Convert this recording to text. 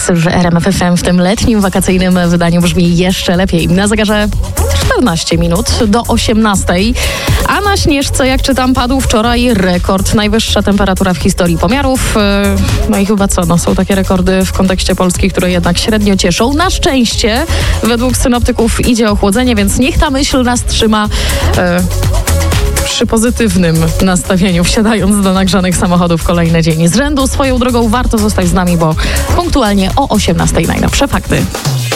w RMF FM w tym letnim, wakacyjnym wydaniu brzmi jeszcze lepiej. Na zegarze 14 minut do 18. A na Śnieżce, jak czytam, padł wczoraj rekord. Najwyższa temperatura w historii pomiarów. No i chyba są takie rekordy w kontekście Polski, które jednak średnio cieszą. Na szczęście, według synoptyków idzie ochłodzenie, więc niech ta myśl nas trzyma przy pozytywnym nastawieniu, wsiadając do nagrzanych samochodów kolejny dzień z rzędu. Swoją drogą warto zostać z nami, bo punktualnie o 18 najnowsze fakty.